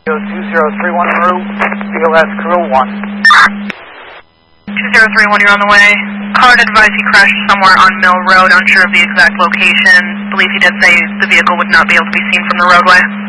2031 route, BLS crew 1. 2031, you're on the way. Caller advised he crashed somewhere on Mill Road, unsure of the exact location. Believe he did say the vehicle would not be able to be seen from the roadway.